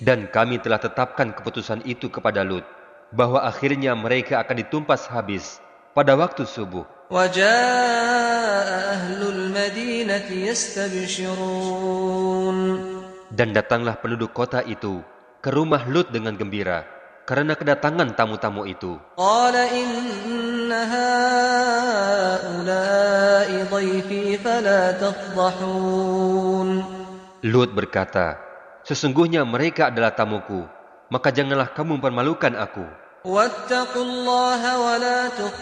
Dan kami telah tetapkan keputusan itu kepada Lut, bahwa akhirnya mereka akan ditumpas habis pada waktu subuh. وجاء أهل المدينة يستبشرون Dan datanglah penduduk kota itu ke rumah Lut dengan gembira karena kedatangan tamu-tamu itu. قال إن هؤلاء ضيفي فلا تفضحون Lut berkata, sesungguhnya mereka adalah tamuku, maka janganlah kamu mempermalukan aku. واتقوا الله ولا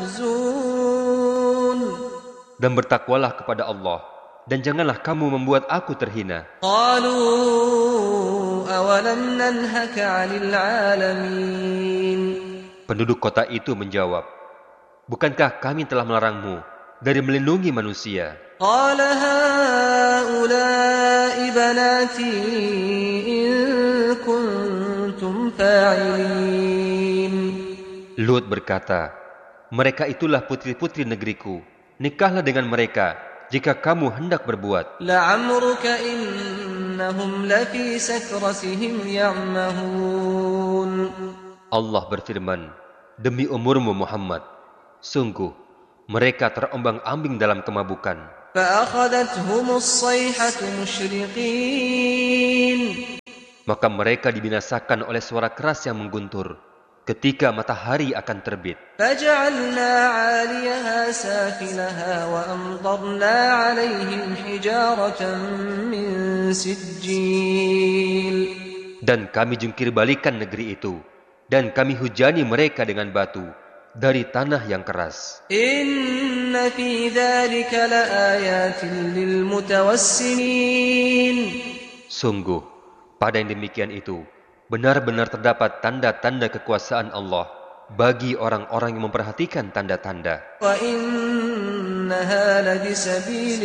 تخزون Dan bertakwalah kepada Allah, dan janganlah kamu membuat aku terhina. قالوا أولم ننهك عن العالمين Penduduk kota itu menjawab, bukankah kami telah melarangmu dari melindungi manusia? قال هؤلاء بناتي إن كنتم فاعلين Lut berkata, mereka itulah putri-putri negeriku. Nikahlah dengan mereka jika kamu hendak berbuat. لعمرك إنهم لفي سكرتهم يعمهون Allah berfirman, demi umurmu Muhammad, sungguh mereka terombang-ambing dalam kemabukan. فأخذتهم الصيحة مشرقين Maka mereka dibinasakan oleh suara keras yang mengguntur ketika matahari akan terbit. فجعلنا عاليها سافلها وأمطرنا عليهم حجارة من سجيل Dan kami jungkir balikan negeri itu, dan kami hujani mereka dengan batu dari tanah yang keras. إن في ذلك لآيات للمتوسمين Sungguh, pada yang demikian itu, benar-benar terdapat tanda-tanda kekuasaan Allah bagi orang-orang yang memperhatikan tanda-tanda. وإنها لبسبيل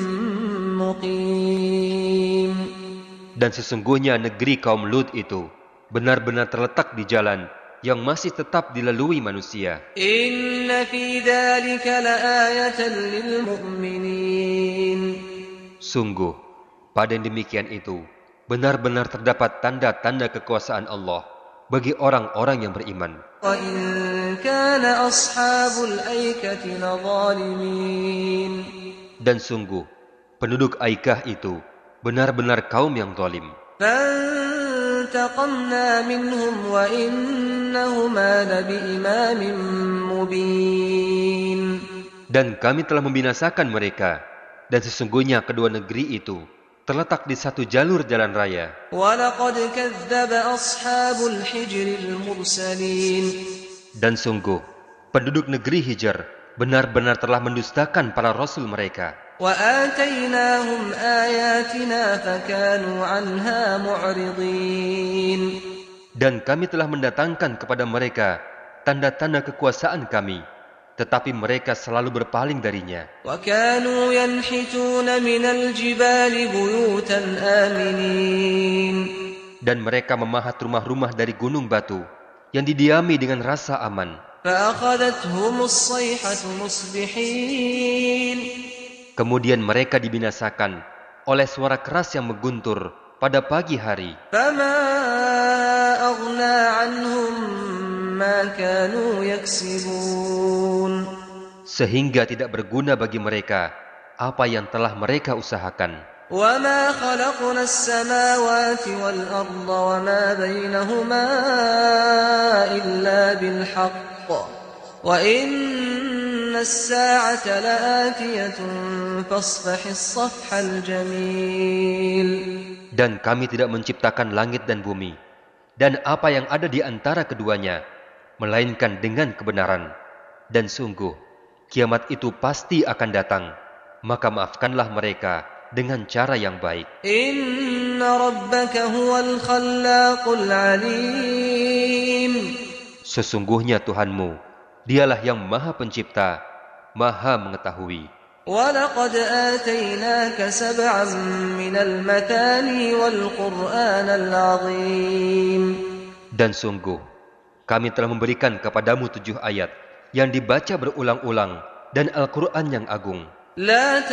مقيم Dan sesungguhnya negeri kaum Lut itu benar-benar terletak di jalan yang masih tetap dilalui manusia. إن في ذلك لآية للمؤمنين Sungguh, pada yang demikian itu, benar-benar terdapat tanda-tanda kekuasaan Allah bagi orang-orang yang beriman. وإن كان أصحاب الأيكة لظالمين Dan sungguh, penduduk Aikah itu benar-benar kaum yang zalim. فانتقمنا منهم وإنهما لبإمام مبين Dan kami telah membinasakan mereka, dan sesungguhnya kedua negeri itu terletak di satu jalur jalan raya. ولقد كذب أصحاب الحجر المرسلين Dan sungguh, penduduk negeri Hijr benar-benar telah mendustakan para rasul mereka. وآتيناهم آياتنا فكانوا عنها معرضين Dan kami telah mendatangkan kepada mereka tanda-tanda kekuasaan kami, tetapi mereka selalu berpaling darinya. وكانوا ينحتون من الجبال بيوتا آمنين Dan mereka memahat rumah-rumah dari gunung batu yang didiami dengan rasa aman. فأخذتهم الصيحة مصبحين Kemudian mereka dibinasakan oleh suara keras yang mengguntur pada pagi hari. فما أغنى عنهم ما كانوا يكسبون Sehingga tidak berguna bagi mereka apa yang telah mereka usahakan. وما خلقنا السماوات والأرض وما بينهما إلا بالحق وإن الساعة لآتية فاصفح الصفح الجميل Dan kami tidak menciptakan langit dan bumi, dan apa yang ada di antara keduanya, melainkan dengan kebenaran. Dan sungguh, kiamat itu pasti akan datang, maka maafkanlah mereka dengan cara yang baik. إن ربك هو الخلاق العليم Sesungguhnya Tuhanmu, dialah yang maha pencipta, maha mengetahui. ولقد آتيناك سبعا من المثاني والقرآن العظيم Dan sungguh, kami telah memberikan kepadamu 7 ayat yang dibaca berulang-ulang dan Al-Quran yang agung. لا